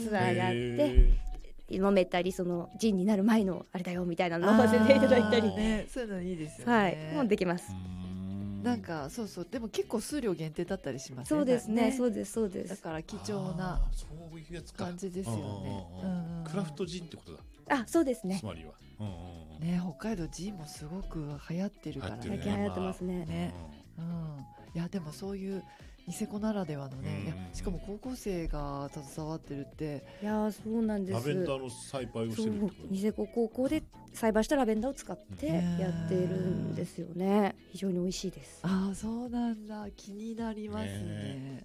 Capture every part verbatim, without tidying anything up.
ツアーがあって飲めたり、そのジンになる前のあれだよみたいなのを飲ませていただいたり、 ね、そういうのいいですよね。 はい、もうできます。 なんかそうそう、でも結構数量限定だったりしますね。 そうですね、そうですそうです。 だから貴重な感じですよね。 クラフトジンってことだ。 あ、そうですね。 つまりは、うんうんうん、 ね、北海道ジンもすごく流行ってるからね。 最近流行ってますね。 ね、うん、いやでもそういうニセコならではのね、いやしかも高校生が携わってるって、 いやそうなんです。 ラベンダーの栽培をしてるってこと。 ニセコ高校で栽培したラベンダーを使ってやっているんですよね。非常に美味しいです。 ああ、そうなんだ、気になりますね。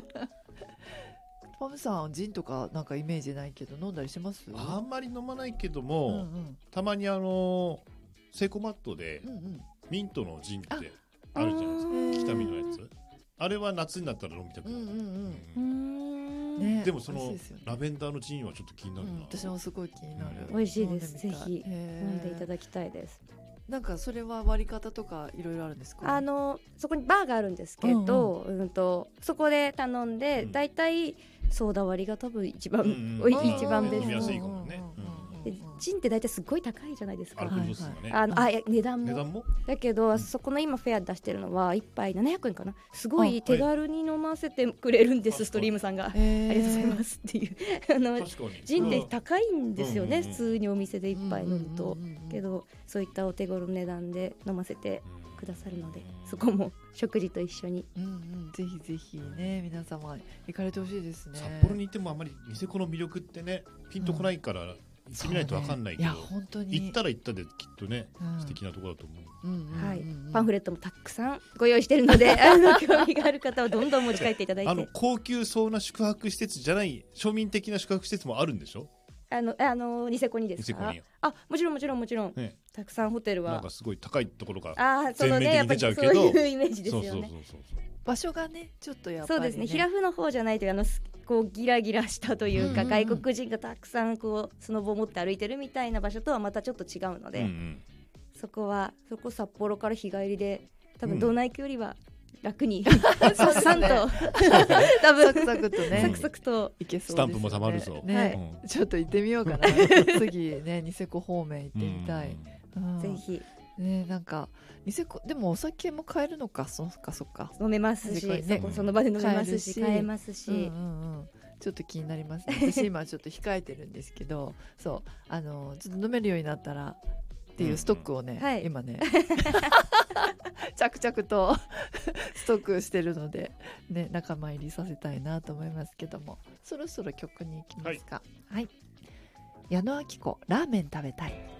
パムさんジンとかなんかイメージないけど飲んだりします？ あんまり飲まないけども、うんうん、たまにあのセイコマットで、うんうん、ミントのジンってあるじゃないですか、北見のやつ。あれは夏になったら飲みたくなる、うんうんうんね、でもその、ね、ラベンダーのジンはちょっと気になるな、うん、 私もすごい気になる、 うん、美味しいです。ぜひ飲んでいただきたいです。 なんかそれは割り方とかいろいろあるんですか？ あのそこにバーがあるんですけど、うんうんうん、とそこで頼んで、うん、だいたいソーダ割りが多分一番、うんうん、一番ベスト。 飲みやすいかもね。 ジンって大体すごい高いじゃないですか。 アルコール度数がね、 あのあいや値段も、 値段もだけど、うん、そこの今フェア出してるのはいっぱいななひゃくえんかな。すごい手軽に飲ませてくれるんです、はい、ストリームさんが、ありがとうございますっていうあのジンって高いんですよね、うん、普通にお店でいっぱい飲むと、うんうんうんうん、けどそういったお手頃値段で飲ませてくださるので、そこも食事と一緒に、 うんうん、ぜひぜひね皆様行かれてほしいですね。 札幌にいてもあまりニセコの魅力ってねピンとこないから、うん、行ってみないと分かんないけど、ね、いや本当に行ったら行ったできっとね、うん、素敵なところだと思う、うんうんうん、 はい、パンフレットもたくさんご用意しているのであの興味がある方はどんどん持ち帰っていただいてあの高級そうな宿泊施設じゃない庶民的な宿泊施設もあるんでしょ？ あのあのニセコにですか？ニセコにあもちろんもちろんもちろん、ね、たくさんホテルはなんかすごい高いところが全面的に出ちゃうけど、あ、そのね、やっぱりそういうイメージですよね。 そうそうそうそう場所がねちょっとやっぱり、ね、 そうですね、平府の方じゃないというあのこうギラギラしたというか、うんうんうん、外国人がたくさんこうスノボを持って歩いてるみたいな場所とはまたちょっと違うので、うんうん、そこはそこ札幌から日帰りで多分道内区よりは楽に、うん、さっさんと多分サクサクとねサクサクといけそうですよね。 スタンプもたまるぞ、 ね、はいうん、ちょっと行ってみようかな次ねニセコ方面行ってみたい、 うんうん、ぜひね、なんかニセコでもお酒も買えるのか、そっかそっか飲めますし、ね、そ, その場で飲めますし買えますし、うんうんうん、ちょっと気になりますね。私今ちょっと控えてるんですけどそうあのちょっと飲めるようになったらっていうストックをね、うんはい、今ね着々とストックしてるので、ね、仲間入りさせたいなと思いますけども、そろそろ曲に行きますか。はい、はい、矢野顕子ラーメン食べたい。